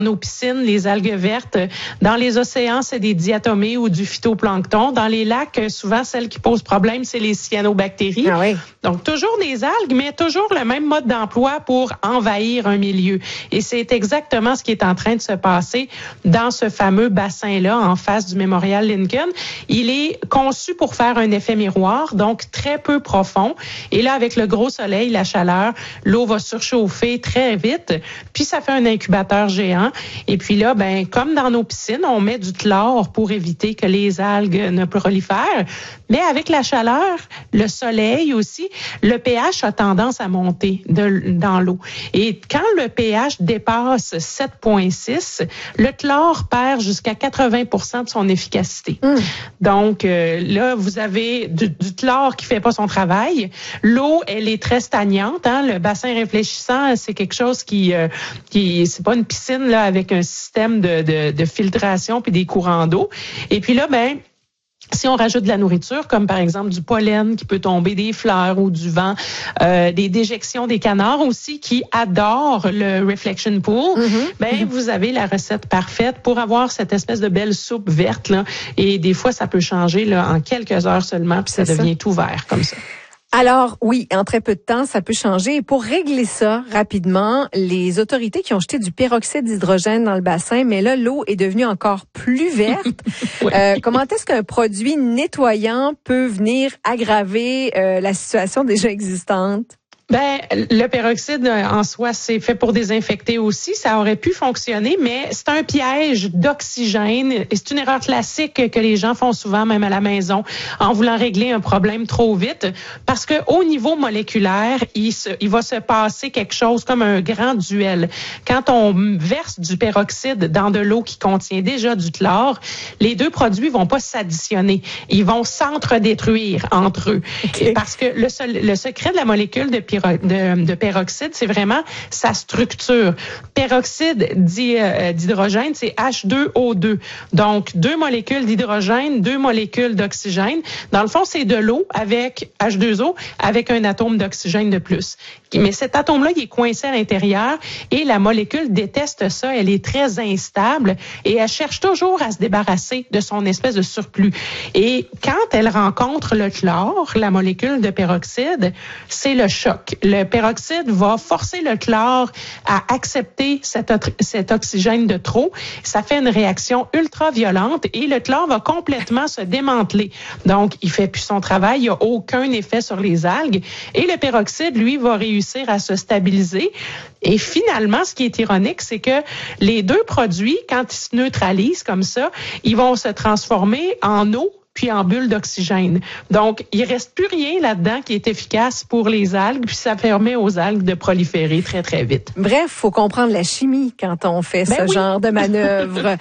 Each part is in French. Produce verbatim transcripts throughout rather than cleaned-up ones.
nos piscines, les algues vertes. Dans les océans, c'est des diatomées ou du phytoplancton. Dans les lacs, souvent, celles qui posent problème, c'est les cyanobactéries. Ah oui. Donc, toujours des algues, mais toujours le même mode d'emploi pour envahir un milieu. Et c'est exactement ce qui est en train de se passer dans ce fameux bassin-là, en face du mémorial Lincoln. Il est conçu pour faire un effet miroir, donc très peu profond. Et là, avec le gros soleil, la chaleur, l'eau va surchauffer très vite. Puis, ça fait un incubateur géant. Et puis là, ben, comme dans nos piscines, on met du chlore pour éviter que les algues ne prolifèrent. Mais avec la chaleur, le soleil aussi, le pH a tendance à monter de, dans l'eau. Et quand le pH dépasse sept virgule six, le chlore perd jusqu'à quatre-vingts pour cent de son efficacité. Mm. Donc euh, là, vous avez du, du chlore qui fait pas son travail. L'eau, elle est très stagnante. Hein? Le bassin réfléchissant, c'est quelque chose qui, euh, qui c'est pas une piscine là avec un système de, de, de filtration puis des courants d'eau. Et puis là, ben si on rajoute de la nourriture, comme par exemple du pollen qui peut tomber des fleurs ou du vent, euh, des déjections des canards aussi qui adorent le reflection pool, mm-hmm. ben mm-hmm. vous avez la recette parfaite pour avoir cette espèce de belle soupe verte là. Et des fois, ça peut changer là en quelques heures seulement, puis ça C'est devient ça. Tout vert comme ça. Alors, oui, en très peu de temps, ça peut changer. Et pour régler ça rapidement, les autorités qui ont jeté du peroxyde d'hydrogène dans le bassin, mais là, l'eau est devenue encore plus verte. ouais. euh, comment est-ce qu'un produit nettoyant peut venir aggraver euh, la situation déjà existante? Ben, le peroxyde en soi, c'est fait pour désinfecter aussi. Ça aurait pu fonctionner, mais c'est un piège d'oxygène. Et c'est une erreur classique que les gens font souvent, même à la maison, en voulant régler un problème trop vite. Parce que au niveau moléculaire, il, se, il va se passer quelque chose comme un grand duel. Quand on verse du peroxyde dans de l'eau qui contient déjà du chlore, les deux produits vont pas s'additionner. Ils vont s'entre-détruire entre eux. Okay. Parce que le, le secret de la molécule de peroxyde, De, de peroxyde, c'est vraiment sa structure. Peroxyde d'hydrogène, c'est H deux O deux. Donc, deux molécules d'hydrogène, deux molécules d'oxygène. Dans le fond, c'est de l'eau avec H deux O, avec un atome d'oxygène de plus. Mais cet atome-là, il est coincé à l'intérieur et la molécule déteste ça. Elle est très instable et elle cherche toujours à se débarrasser de son espèce de surplus. Et quand elle rencontre le chlore, la molécule de peroxyde, c'est le choc. Le peroxyde va forcer le chlore à accepter cet, cet oxygène de trop. Ça fait une réaction ultra violente et le chlore va complètement se démanteler. Donc, il fait plus son travail, il n'y a aucun effet sur les algues. Et le peroxyde, lui, va réussir à se stabiliser. Et finalement, ce qui est ironique, c'est que les deux produits, quand ils se neutralisent comme ça, ils vont se transformer en eau puis en bulle d'oxygène. Donc, il reste plus rien là-dedans qui est efficace pour les algues, puis ça permet aux algues de proliférer très, très vite. Bref, faut comprendre la chimie quand on fait ben ce oui. genre de manœuvre.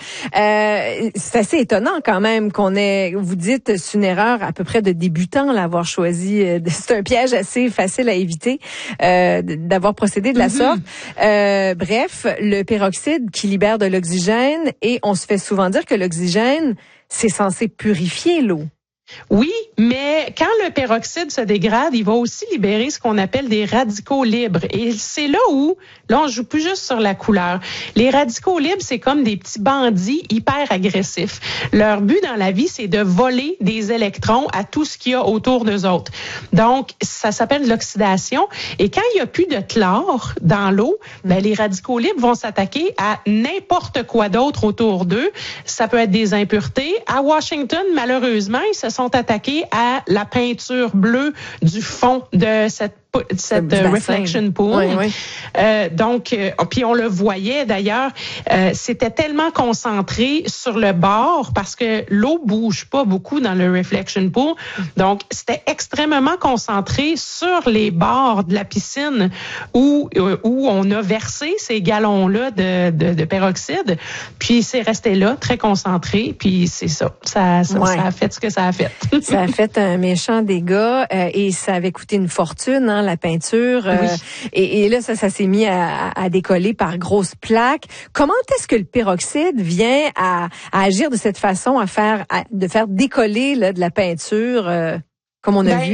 euh, c'est assez étonnant quand même qu'on ait, vous dites, c'est une erreur à peu près de débutant, l'avoir choisi. C'est un piège assez facile à éviter, euh, d'avoir procédé de la mm-hmm. sorte. Euh, bref, le peroxyde qui libère de l'oxygène, et on se fait souvent dire que l'oxygène, c'est censé purifier l'eau. Oui, mais quand le peroxyde se dégrade, il va aussi libérer ce qu'on appelle des radicaux libres. Et c'est là où, là, on joue plus juste sur la couleur. Les radicaux libres, c'est comme des petits bandits hyper agressifs. Leur but dans la vie, c'est de voler des électrons à tout ce qu'il y a autour d'eux autres. Donc, ça s'appelle l'oxydation. Et quand il n'y a plus de chlore dans l'eau, ben, les radicaux libres vont s'attaquer à n'importe quoi d'autre autour d'eux. Ça peut être des impuretés. À Washington, malheureusement, ils se sont sont attaqués à la peinture bleue du fond de cette cette euh, reflection pool. Oui, oui. Euh, donc, euh, puis on le voyait d'ailleurs, euh, c'était tellement concentré sur le bord parce que l'eau bouge pas beaucoup dans le reflection pool. Donc, c'était extrêmement concentré sur les bords de la piscine où euh, où on a versé ces gallons-là de, de, de peroxyde. Puis c'est resté là, très concentré. Puis c'est ça, ça, ça, ouais. ça a fait ce que ça a fait. Ça a fait un méchant dégât euh, et ça avait coûté une fortune. Hein, la peinture. Euh, oui. et, et là, ça, ça s'est mis à, à décoller par grosses plaques. Comment est-ce que le peroxyde vient à, à agir de cette façon, à faire, à, de faire décoller là, de la peinture, euh, comme on a ben, vu?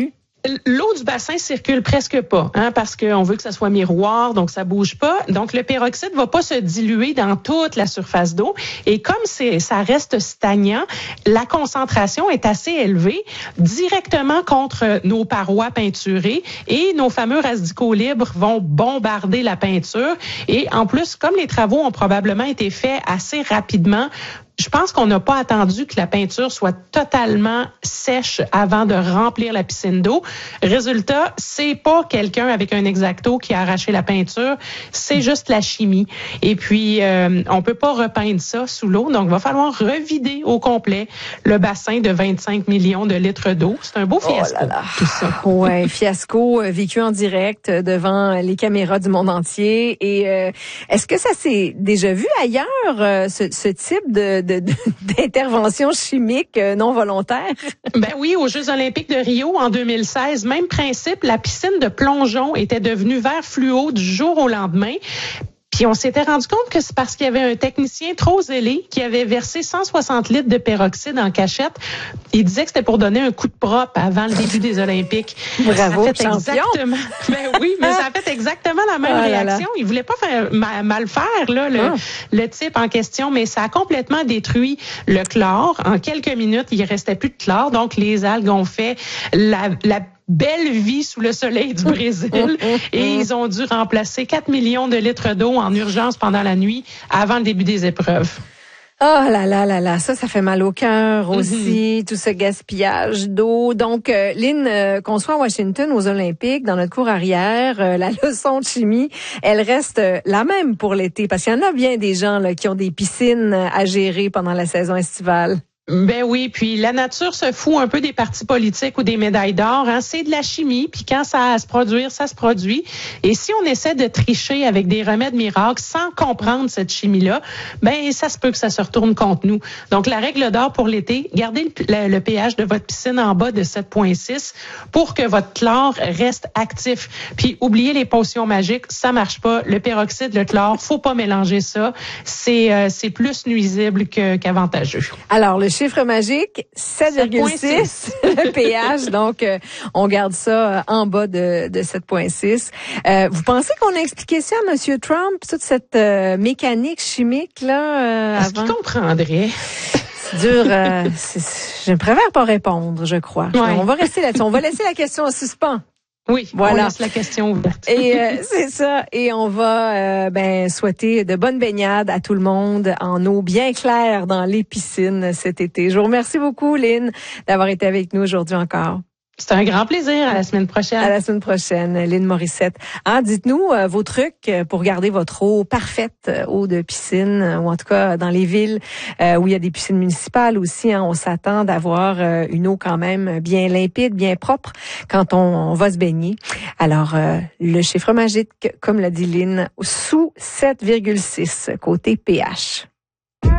l'eau du bassin circule presque pas, hein, parce qu'on veut que ça soit miroir, donc ça bouge pas. Donc, le peroxyde va pas se diluer dans toute la surface d'eau. Et comme c'est, ça reste stagnant, la concentration est assez élevée directement contre nos parois peinturées et nos fameux radicaux libres vont bombarder la peinture. Et en plus, comme les travaux ont probablement été faits assez rapidement, je pense qu'on n'a pas attendu que la peinture soit totalement sèche avant de remplir la piscine d'eau. Résultat, c'est pas quelqu'un avec un X-Acto qui a arraché la peinture, c'est juste la chimie. Et puis, euh, on peut pas repeindre ça sous l'eau, donc il va falloir revider au complet le bassin de vingt-cinq millions de litres d'eau. C'est un beau fiasco, oh là là. tout ça. Ouais, fiasco euh, vécu en direct euh, devant les caméras du monde entier. Et euh, est-ce que ça s'est déjà vu ailleurs, euh, ce, ce type de De, de, d'intervention chimique non volontaire? Ben oui, aux Jeux olympiques de Rio en deux mille seize, même principe, la piscine de plongeon était devenue vert fluo du jour au lendemain. Puis on s'était rendu compte que c'est parce qu'il y avait un technicien trop zélé qui avait versé cent soixante litres de peroxyde en cachette. Il disait que c'était pour donner un coup de propre avant le début des Olympiques. Bravo, ça a fait champion. Exactement. Ben oui, mais ça a fait exactement la même oh là réaction. là. Il voulait pas faire mal, mal faire là le, oh. le type en question, mais ça a complètement détruit le chlore. En quelques minutes, il restait plus de chlore, donc les algues ont fait la, la belle vie sous le soleil du Brésil et ils ont dû remplacer quatre millions de litres d'eau en urgence pendant la nuit avant le début des épreuves. Oh là là là là, ça, ça fait mal au cœur aussi, mm-hmm. tout ce gaspillage d'eau. Donc, euh, Lynn, euh, qu'on soit à Washington, aux Olympiques, dans notre cour arrière, euh, la leçon de chimie, elle reste euh, la même pour l'été, parce qu'il y en a bien des gens là qui ont des piscines à gérer pendant la saison estivale. Ben oui, puis la nature se fout un peu des partis politiques ou des médailles d'or. Hein. C'est de la chimie, puis quand ça a à se produire, ça se produit. Et si on essaie de tricher avec des remèdes miracles sans comprendre cette chimie-là, ben ça se peut que ça se retourne contre nous. Donc la règle d'or pour l'été, gardez le, le, le pH de votre piscine en bas de sept virgule six pour que votre chlore reste actif. Puis oubliez les potions magiques, ça marche pas. Le peroxyde, le chlore, faut pas mélanger ça. C'est euh, c'est plus nuisible que qu'avantageux. Alors le chiffre magique, sept virgule six, le pH. Donc, euh, on garde ça en bas de, de sept virgule six. Euh, vous pensez qu'on a expliqué ça à M. Trump, toute cette euh, mécanique chimique là euh, Est-ce qu'il comprendrait? C'est dur. Euh, c'est, je préfère pas répondre, je crois. Ouais. On va rester là-dessus. On va laisser la question en suspens. Oui, voilà. On laisse la question ouverte. Et euh, c'est ça. Et on va euh, ben souhaiter de bonnes baignades à tout le monde en eau bien claire dans les piscines cet été. Je vous remercie beaucoup, Lynn, d'avoir été avec nous aujourd'hui encore. C'est un grand plaisir. À la semaine prochaine. À la semaine prochaine, Lynn Morissette. Ah, dites-nous euh, vos trucs pour garder votre eau parfaite, eau de piscine, ou en tout cas dans les villes euh, où il y a des piscines municipales aussi. Hein, on s'attend d'avoir euh, une eau quand même bien limpide, bien propre quand on, on va se baigner. Alors, euh, le chiffre magique, comme l'a dit Lynn, sous sept virgule six côté pH.